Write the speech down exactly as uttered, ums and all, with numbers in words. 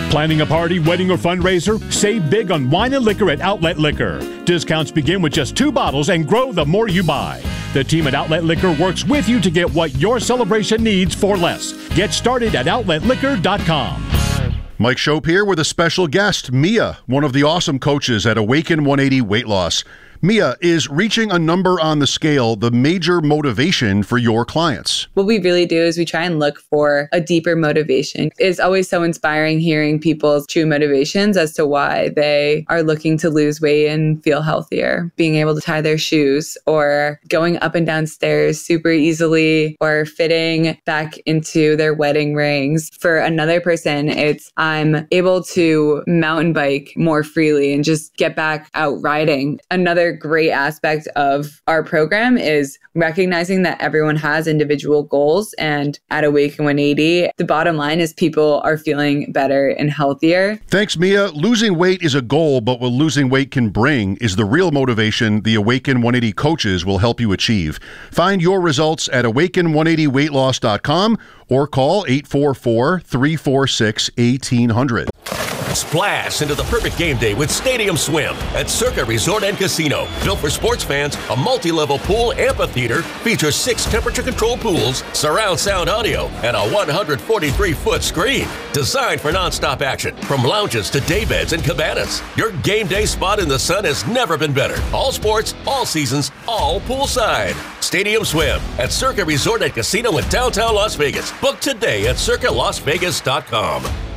Planning a party, wedding, or fundraiser? Save big on wine and liquor at Outlet Liquor. Discounts begin with just two bottles and grow the more you buy. The team at Outlet Liquor works with you to get what your celebration needs for less. Get started at outlet liquor dot com. Mike Schopp here with a special guest, Mia, one of the awesome coaches at Awaken one eighty Weight Loss. Mia, is reaching a number on the scale the major motivation for your clients? What we really do is we try and look for a deeper motivation. It's always so inspiring hearing people's true motivations as to why they are looking to lose weight and feel healthier. Being able to tie their shoes, or going up and down stairs super easily, or fitting back into their wedding rings. For another person, it's I'm able to mountain bike more freely and just get back out riding. Another great aspect of our program is recognizing that everyone has individual goals, and at Awaken one eighty, the bottom line is people are feeling better and healthier. Thanks, Mia. Losing weight is a goal, but what losing weight can bring is the real motivation the Awaken one eighty coaches will help you achieve. Find your results at awaken one eighty weight loss dot com or call eight four four, three four six, one eight zero zero. Splash into the perfect game day with Stadium Swim at Circa Resort and Casino. Built for sports fans, a multi-level pool amphitheater features six temperature-controlled pools, surround sound audio, and a one hundred forty-three foot screen. Designed for non-stop action, from lounges to daybeds and cabanas. Your game day spot in the sun has never been better. All sports, all seasons, all poolside. Stadium Swim at Circa Resort and Casino in downtown Las Vegas. Book today at circa las vegas dot com.